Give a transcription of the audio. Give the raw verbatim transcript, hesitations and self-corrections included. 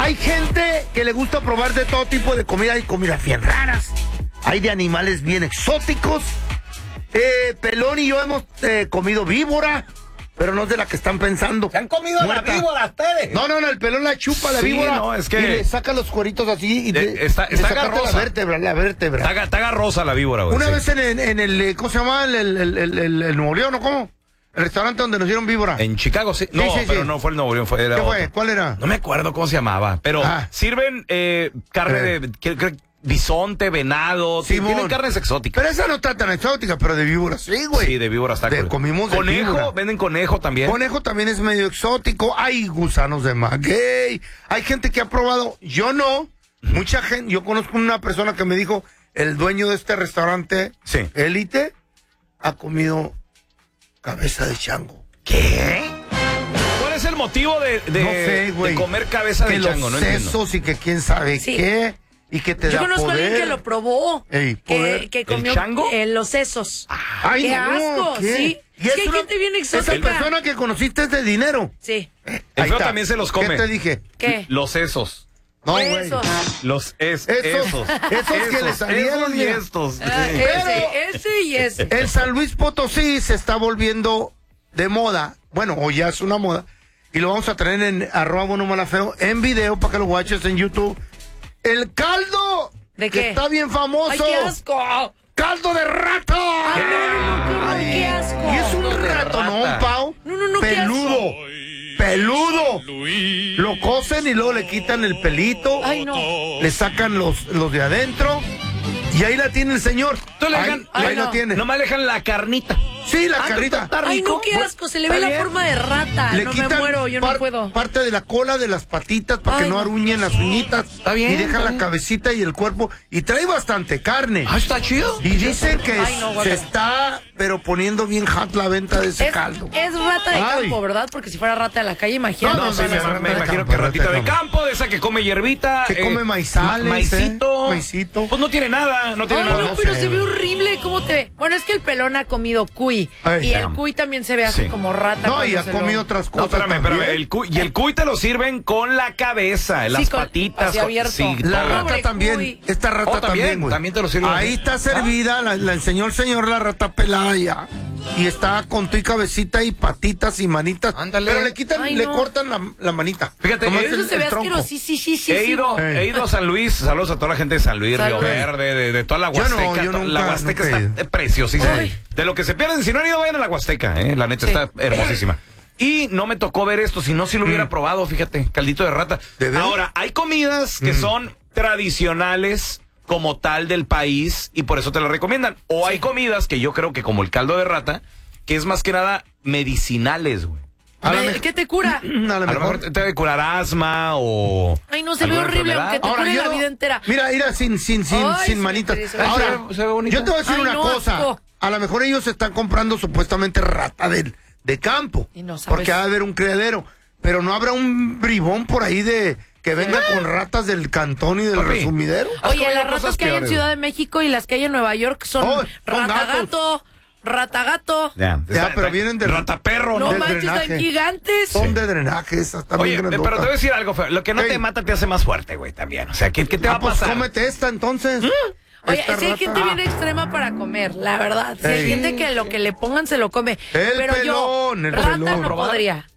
hay gente que le gusta probar de todo tipo de comida. Hay comidas bien raras, hay de animales bien exóticos. Eh, Pelón y yo hemos eh, comido víbora, pero no es de la que están pensando. ¿Se han comido Muerta. la víbora ustedes? No, no, no, el Pelón la chupa la Sí, víbora. no, es que- y le saca los cueritos así y De- te, está- le está sacaste agarrosa. la vértebra, la vértebra. Está, ga- está agarrosa la víbora, güey. Una sí. vez en, en, en el, eh, ¿cómo se llama? El, el, el, el, el, el Nuevo León, ¿no? ¿Cómo? El restaurante donde nos dieron víbora. En Chicago, sí. No, Sí, sí, pero sí. no fue el Nuevo León, fue era ¿Qué fue? otro. ¿Cuál era? No me acuerdo cómo se llamaba, pero Ah. sirven eh, carne Eh. de que- que- bisonte, venado, Simón. tienen carnes exóticas. Pero esa no está tan exótica, pero de víbora sí, güey. Sí, de víbora está De- cool. comimos de Conejo, víbora. venden conejo también. Conejo también es medio exótico. Hay gusanos de maguey. Hay gente que ha probado. Yo no. Mucha gente. Yo conozco una persona que me dijo, el dueño de este restaurante, Sí. Élite, ha comido cabeza de chango. ¿Qué? ¿Cuál es el motivo de, de, No sé, güey. de comer cabeza que de chango? los No entiendo. sesos y que quién sabe Sí. qué. Y que te Yo da conozco a alguien poder. que lo probó. Ey, poder. que, que ¿El comió chango? eh, los sesos. Ay, ¡Qué no, asco! ¿qué? Sí. Y Es que hay una- gente bien exótica. Esa persona que conociste es de dinero. Sí. El Ahí feo está. también se los come. ¿Qué te dije? ¿Qué? Los sesos. No, güey. Esos. Los es, Esos- esos. esos que le salieron, esos y mira. estos. Ah, Sí. ese, ese y ese. El San Luis Potosí se está volviendo de moda. Bueno, o ya es una moda. Y lo vamos a traer en arroba bueno malafeo en video para que lo guaches en YouTube. El caldo. ¿De que qué? está bien famoso. ¡Ay, qué asco! ¡Caldo de rata! ¡Ay, no, no, no, qué, qué asco! Y es un de rato, rata. ¿no? Un pau. No, no, no, qué peludo. Peludo. Lo cocen y luego le quitan el pelito. ¡Ay, no! Le sacan los, los de adentro. Y ahí la tiene el señor. Tú le ahí dejan- ahí ay, la no. tiene. Nomás le dejan la carnita. Sí, la Ah, carita. está ¡Ay, rico. no, qué asco! Se le ve Está la bien. forma de rata. Le No me quitan muero, yo no par- puedo. parte de la cola, de las patitas, para que Ay, no no. arruñen las uñitas. Está bien, Y dejan está la bien. cabecita y el cuerpo. Y trae bastante carne. Ah, está chido. Y dicen que Ay, no, se guácala. está, pero poniendo bien hot la venta de ese Es, caldo. es rata de Ay. campo, ¿verdad? Porque si fuera rata de la calle, imagínate. No, no, sí, no, me, no, me no, no, imagino no, que no, ratita no, de no. campo, de esa que come hierbita. Que come maizales, ma- Maicito. ¿eh? Maicito. Pues no tiene nada, no tiene Ay, nada. no, no pero sé. se ve horrible. ¿Cómo te ve? Bueno, es que el pelón ha comido cuy. Ay, y el damn. cuy también se ve así Sí. como rata. No, cuando y ha se lo- comido otras No, cosas. espérame, espérame. también. El cuy, y el cuy te lo sirven con la cabeza, las con- patitas. así con- abierto. sí, La todo. rata Pobre también. cuy. Esta rata Oh, también, también, güey. también te lo sirven. Ahí está servida, la, la enseñó el señor la rata pelada ya. Y está con tu y cabecita y patitas y manitas. Ándale. Pero le quitan, Ay, le no. cortan la, la manita. Fíjate, Nomás eh, Eso el- se el ve tronco. asqueroso. Sí, sí, sí, sí. He ido, Ey. he ido a San Luis, saludos a toda la gente de San Luis, Río Salud. Verde, de, de toda la Yo no, Huasteca. yo to- nunca, la Huasteca nunca he está ido. eh, preciosísima. Ay. De lo que se pierden, si no han ido, vayan a la Huasteca, eh, la neta Sí. está hermosísima. Y no me tocó ver esto, si no, si lo hubiera probado, fíjate, caldito de rata. Mm. ¿De veras? Ahora, hay comidas que Mm. son tradicionales como tal del país y por eso te lo recomiendan. O hay comidas que yo creo que como el caldo de rata, que es más que nada medicinales, güey. A lo Me- mejor- ¿Qué te cura? A lo A lo mejor mejor. te debe curar asma o... Ay, no, se ve alguna horrible, enfermedad. aunque te Ahora, cure yo la no- vida entera. Mira, mira, sin, sin, sin, Ay, sin sí, manitas. me parece Ahora, horrible. Se ve bonita. yo te voy a decir Ay, una no, cosa. asco. A lo mejor ellos están comprando supuestamente rata de, de campo. Y no sabes. Porque ha de haber un criadero. Pero no habrá un bribón por ahí de que venga con ratas del cantón y del Papi. resumidero. Has Oye, comido las ratas cosas que hay en peores, Ciudad de México y las que hay en Nueva York son Oh, son ratagato, ratagato. Ya, Ya, pero vienen de- rataperro, No del manches, drenaje. tan gigantes. Son de drenaje esas también. Oye, pero te voy a decir algo feo. Lo que no Ey. te mata te hace más fuerte, güey, también. O sea, ¿qué, qué te va Ah, a pues pasar? cómete esta entonces. Oye, Esta sí hay rata. gente bien extrema para comer, la verdad. Sí hay Ey. gente que lo que le pongan se lo come. El pero pelón, yo, el rata pelón. no podría.